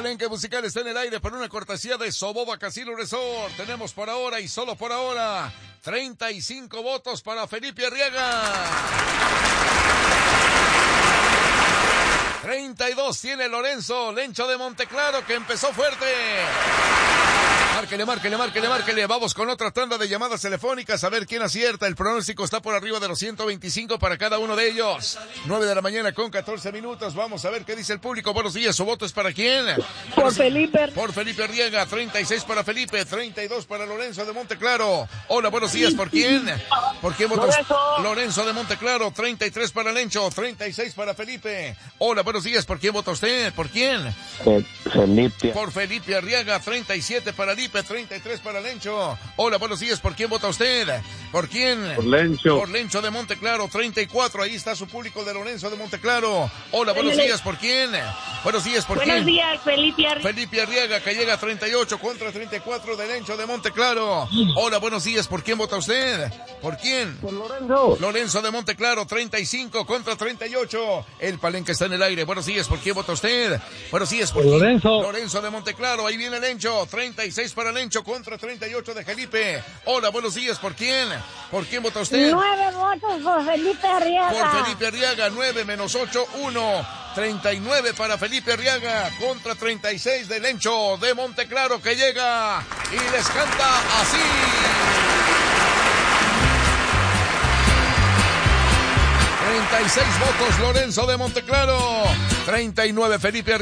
palenque musical está en el aire por una cortesía de Soboba Casino Resort. Tenemos por ahora y solo por ahora 35 votos para Felipe Arriaga. 32 tiene Lorenzo Lencho de Monteclaro, que empezó fuerte. Márquele. Vamos con otra tanda de llamadas telefónicas a ver quién acierta. El pronóstico está por arriba de los 125 para cada uno de ellos. 9 de la mañana con 14 minutos. Vamos a ver qué dice el público. Buenos días. ¿Su voto es para quién? Por Felipe. Por Felipe Arriaga. 36 para Felipe. 32 para Lorenzo de Monteclaro. Hola, buenos días. ¿Por quién? ¿Por quién votó? Lorenzo de Monteclaro. 33 para Lencho. 36 para Felipe. Hola, buenos días. ¿Por quién vota usted? ¿Por quién? Felipe. Por Felipe Arriaga. 37 para Felipe. 33 para Lencho. Hola, buenos días. ¿Por quién vota usted? ¿Por quién? Por Lencho. Por Lencho de Monteclaro. 34. Ahí está su público de Lorenzo de Monteclaro. Hola, buenos días. ¿Por quién? Buenos días. ¿Por quién? Buenos días, Felipe Arriaga. Felipe Arriaga, que llega a 38 contra 34 de Lencho de Monteclaro. Hola, buenos días. ¿Por quién vota usted? ¿Por quién? Por Lorenzo. Lorenzo de Monteclaro. 35 contra 38. El palenque está en el aire. Buenos días. ¿Por quién vota usted? Buenos días. ¿Por quién? Lorenzo. Lorenzo de Monteclaro. Ahí viene Lencho. 36 para Lencho contra 38 de Felipe. Hola, buenos días. ¿Por quién? ¿Por quién vota usted? 9 votos por Felipe Arriaga. Por Felipe Arriaga. 9 menos 8, 1. 39 para Felipe Arriaga contra 36 de Lencho de Monteclaro, que llega y les canta así. 36 votos Lorenzo de Monteclaro, 39 Felipe Arriaga.